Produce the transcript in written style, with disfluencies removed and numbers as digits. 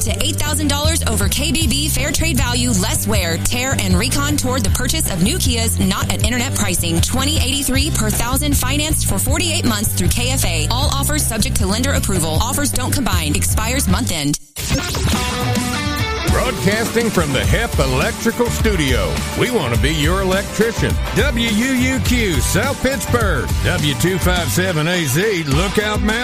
to $8,000 over KBB fair trade value, less wear, tear, and recon toward the purchase of new Kias not at internet pricing. $20.83 per thousand financed for 48 months through KFA. All offers subject to lender approval. Offers don't combine. Expires month end. Broadcasting from the HEP Electrical Studio. We want to be your electrician. WUUQ, South Pittsburgh. W257AZ, Lookout Mountain.